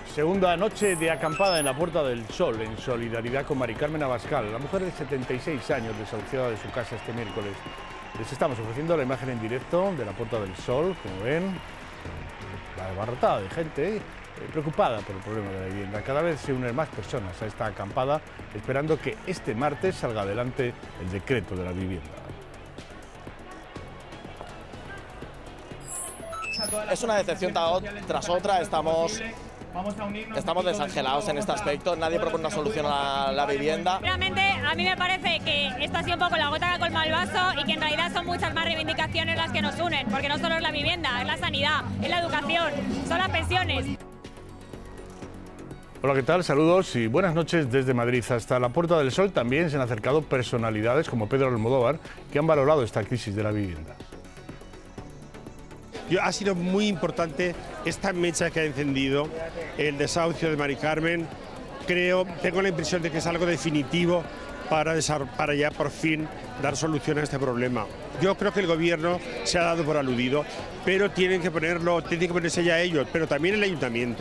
Segunda noche de acampada en la Puerta del Sol, en solidaridad con Mari Carmen Abascal, la mujer de 76 años desahuciada de su casa este miércoles. Les estamos ofreciendo la imagen en directo de la Puerta del Sol, como ven, la abarrotada de gente preocupada por el problema de la vivienda. Cada vez se unen más personas a esta acampada, esperando que este martes salga adelante el decreto de la vivienda. Es una decepción tras otra, estamos desangelados en este aspecto, nadie propone una solución a la vivienda. Realmente a mí me parece que esto ha sido un poco la gota que colma el vaso y que en realidad son muchas más reivindicaciones las que nos unen, porque no solo es la vivienda, es la sanidad, es la educación, son las pensiones. Hola, ¿qué tal? Saludos y buenas noches desde Madrid. Hasta la Puerta del Sol también se han acercado personalidades como Pedro Almodóvar, que han valorado esta crisis de la vivienda. Ha sido muy importante esta mecha que ha encendido el desahucio de Mari Carmen. Tengo la impresión de que es algo definitivo para ya por fin dar solución a este problema. Yo creo que el gobierno se ha dado por aludido, pero tienen que ponerse ya ellos, pero también el ayuntamiento.